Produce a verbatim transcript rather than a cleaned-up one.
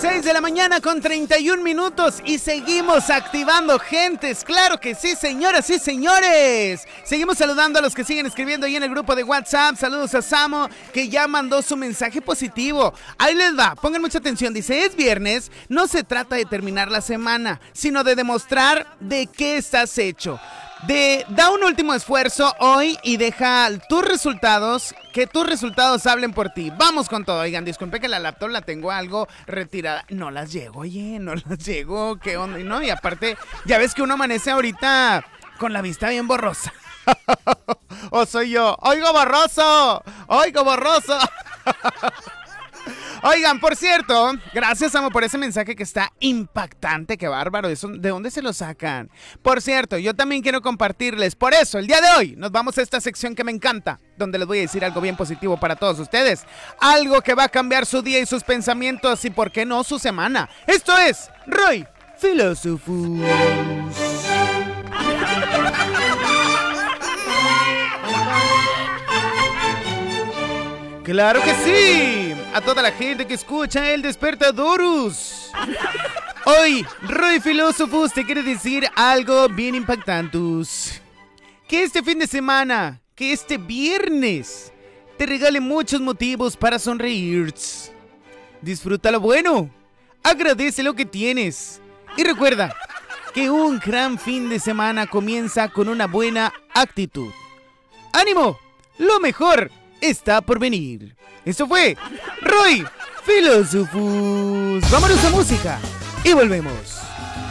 seis de la mañana con treinta y un minutos y seguimos activando gentes. Claro que sí, señoras y señores. Seguimos saludando a los que siguen escribiendo ahí en el grupo de WhatsApp. Saludos a Samo, que ya mandó su mensaje positivo. Ahí les va, pongan mucha atención. Dice, es viernes, no se trata de terminar la semana, sino de demostrar de qué estás hecho. De, da un último esfuerzo hoy y deja tus resultados, que tus resultados hablen por ti. Vamos con todo. Oigan, disculpe que la laptop la tengo algo retirada. No las llego, oye, no las llego. ¿Qué onda? ¿No? Y aparte, ya ves que uno amanece ahorita con la vista bien borrosa. O soy yo. ¡Oigo borroso! ¡Oigo borroso! Oigan, por cierto, gracias, Amo, por ese mensaje que está impactante, qué bárbaro. Eso, ¿de dónde se lo sacan? Por cierto, yo también quiero compartirles, por eso, el día de hoy nos vamos a esta sección que me encanta, donde les voy a decir algo bien positivo para todos ustedes. Algo que va a cambiar su día y sus pensamientos y, ¿por qué no, su semana? Esto es Roy Philosophus. ¡Claro que sí! A toda la gente que escucha El Despertadorus. Hoy, Roy Philosophus te quiere decir algo bien impactantus. Que este fin de semana, que este viernes, te regale muchos motivos para sonreír. Disfruta lo bueno, agradece lo que tienes. Y recuerda que un gran fin de semana comienza con una buena actitud. ¡Ánimo! Lo mejor está por venir. Esto fue Roy Philosophus. Vámonos a música y volvemos.